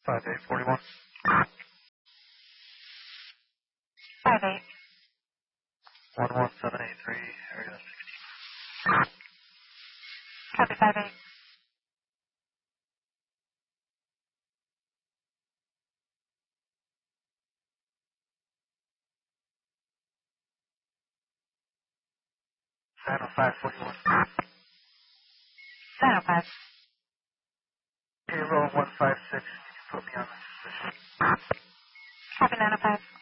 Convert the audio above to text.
5841. 58. 11783, area 16. Copy 58. San 541. 905. Payroll 156, you can put me on this position. Copy 905.